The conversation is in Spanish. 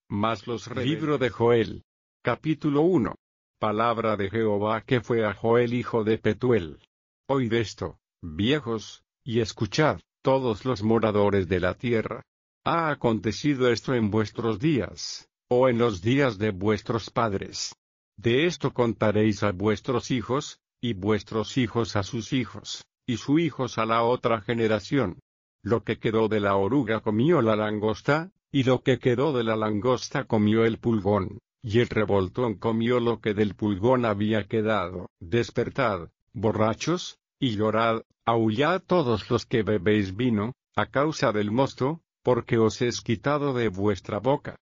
Mas los Libro de Joel. Capítulo 1. Palabra de Jehová que fue a Joel hijo de Petuel. Oíd esto, viejos, y escuchad, todos los moradores de la tierra. ¿Ha acontecido esto en vuestros días, o en los días de vuestros padres? De esto contaréis a vuestros hijos, y vuestros hijos a sus hijos, y sus hijos a la otra generación. Lo que quedó de la oruga comió la langosta, y lo que quedó de la langosta comió el pulgón, y el revoltón comió lo que del pulgón había quedado. Despertad, borrachos, y llorad, aullad todos los que bebéis vino, a causa del mosto, porque os es quitado de vuestra boca.